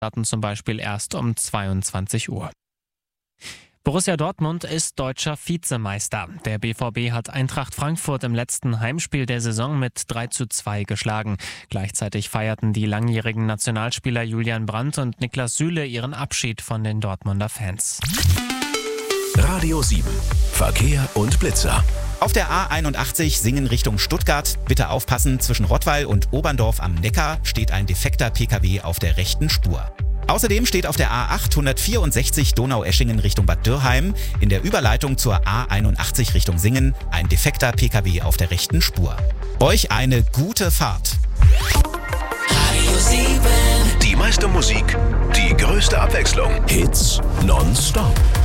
starten zum Beispiel erst um 22 Uhr. Borussia Dortmund ist deutscher Vizemeister. Der BVB hat Eintracht Frankfurt im letzten Heimspiel der Saison mit 3:2 geschlagen. Gleichzeitig feierten die langjährigen Nationalspieler Julian Brandt und Niklas Süle ihren Abschied von den Dortmunder Fans. Radio 7. Verkehr und Blitzer. Auf der A81 Singen Richtung Stuttgart. Bitte aufpassen, zwischen Rottweil und Oberndorf am Neckar steht ein defekter Pkw auf der rechten Spur. Außerdem steht auf der A8 164 Donaueschingen Richtung Bad Dürrheim in der Überleitung zur A81 Richtung Singen ein defekter Pkw auf der rechten Spur. Euch eine gute Fahrt. Radio 7. Die meiste Musik, die größte Abwechslung. Hits nonstop.